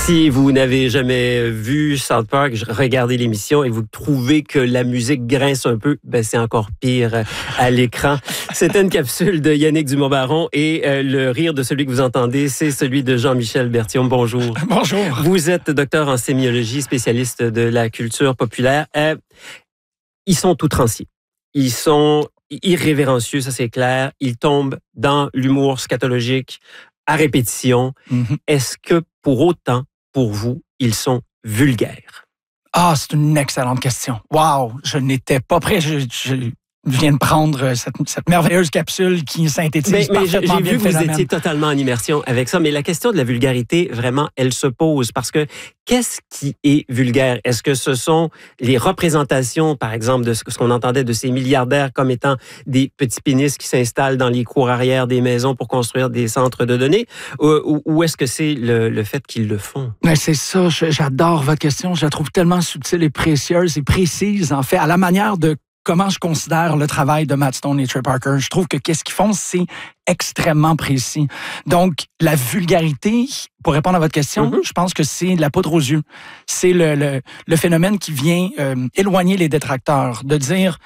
Si vous n'avez jamais vu South Park, regardez l'émission et vous trouvez que la musique grince un peu, ben c'est encore pire à l'écran. C'était une capsule de Yannick Dumont-Baron et le rire de celui que vous entendez, c'est celui de Jean-Michel Berthiaume. Bonjour. Bonjour. Vous êtes docteur en sémiologie, spécialiste de la culture populaire. Ils sont outranciers. Ils sont irrévérencieux, ça c'est clair. Ils tombent dans l'humour scatologique à répétition. Mm-hmm. Est-ce que pour autant, pour vous, ils sont vulgaires? Ah, c'est une excellente question. Wow, je n'étais pas prêt. Je viens de prendre cette merveilleuse capsule qui synthétise parfaitement bien le phénomène. J'ai vu que vous étiez totalement en immersion avec ça, mais la question de la vulgarité, vraiment, elle se pose parce que qu'est-ce qui est vulgaire? Est-ce que ce sont les représentations, par exemple, de ce qu'on entendait de ces milliardaires comme étant des petits pénis qui s'installent dans les cours arrière des maisons pour construire des centres de données? Ou est-ce que c'est le fait qu'ils le font? Mais c'est ça, j'adore votre question. Je la trouve tellement subtile et précieuse et précise, en fait, à la manière de comment je considère le travail de Matt Stone et Trey Parker. Je trouve que qu'est-ce qu'ils font, c'est extrêmement précis. Donc, la vulgarité, pour répondre à votre question, je pense que c'est de la poudre aux yeux. C'est le phénomène qui vient éloigner les détracteurs, de dire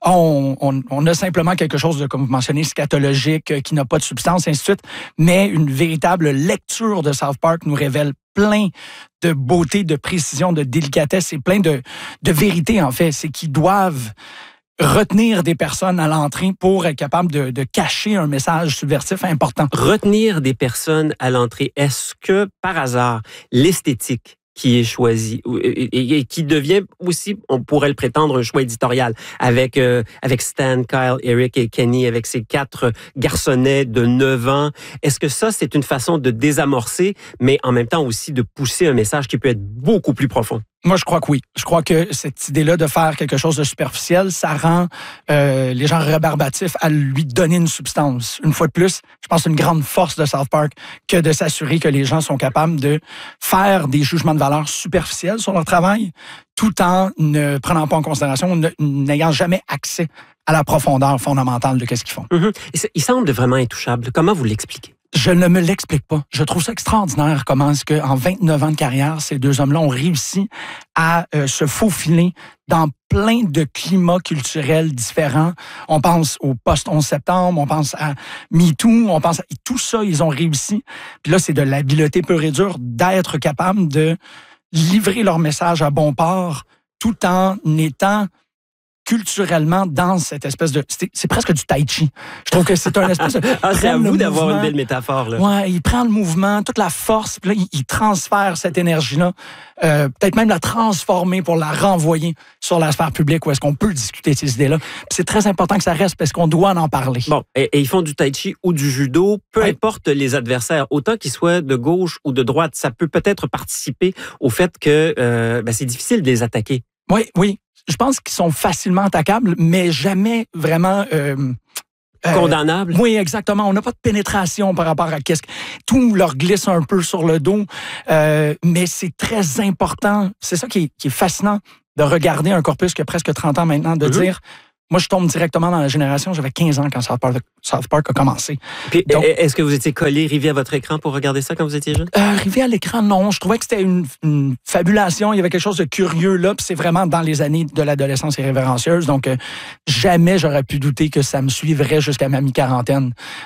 on a simplement quelque chose de, comme vous mentionnez, scatologique, qui n'a pas de substance, ainsi de suite, mais une véritable lecture de South Park nous révèle plein de beauté, de précision, de délicatesse et plein de vérité, en fait. C'est qu'ils doivent retenir des personnes à l'entrée pour être capable de cacher un message subversif important. Retenir des personnes à l'entrée, est-ce que, par hasard, l'esthétique qui est choisi et qui devient aussi, on pourrait le prétendre, un choix éditorial avec Stan, Kyle, Eric et Kenny, avec ces 4 garçonnets de 9 ans. Est-ce que ça, c'est une façon de désamorcer, mais en même temps aussi de pousser un message qui peut être beaucoup plus profond? Moi, je crois que oui. Je crois que cette idée-là de faire quelque chose de superficiel, ça rend les gens rébarbatifs à lui donner une substance. Une fois de plus, je pense que c'est une grande force de South Park que de s'assurer que les gens sont capables de faire des jugements de valeur superficiels sur leur travail, tout en ne prenant pas en considération, n'ayant jamais accès à la profondeur fondamentale de ce qu'ils font. Mm-hmm. Ils semblent vraiment intouchables. Comment vous l'expliquez? Je ne me l'explique pas. Je trouve ça extraordinaire comment est-ce qu'en 29 ans de carrière, ces 2 hommes-là ont réussi à se faufiler dans plein de climats culturels différents. On pense au post-11 septembre, on pense à MeToo, on pense à tout ça, ils ont réussi. Puis là, c'est de l'habileté pure et dure d'être capable de livrer leur message à bon port tout en étant culturellement dans cette espèce de... C'est presque du tai chi. Je trouve que c'est un espèce de... c'est à vous d'avoir une belle métaphore, là. Ouais, il prend le mouvement, toute la force, puis là, il transfère cette énergie-là, peut-être même la transformer pour la renvoyer sur la sphère publique où est-ce qu'on peut discuter de ces idées-là. Puis c'est très important que ça reste parce qu'on doit en parler. Bon, et ils font du tai chi ou du judo, peu importe les adversaires, autant qu'ils soient de gauche ou de droite, ça peut peut-être participer au fait que c'est difficile de les attaquer. Oui. Je pense qu'ils sont facilement attaquables, mais jamais vraiment... condamnables? Oui, exactement. On n'a pas de pénétration par rapport à qu'est-ce que... Tout leur glisse un peu sur le dos, mais c'est très important. C'est ça qui est fascinant de regarder un corpus qui a presque 30 ans maintenant, de dire... Moi, je tombe directement dans la génération. J'avais 15 ans quand South Park a commencé. Puis, donc, est-ce que vous étiez collé, rivé à votre écran pour regarder ça quand vous étiez jeune? Rivé à l'écran, non. Je trouvais que c'était une fabulation. Il y avait quelque chose de curieux là. Puis c'est vraiment dans les années de l'adolescence irrévérencieuse. Donc, jamais j'aurais pu douter que ça me suivrait jusqu'à ma mi-quarantaine.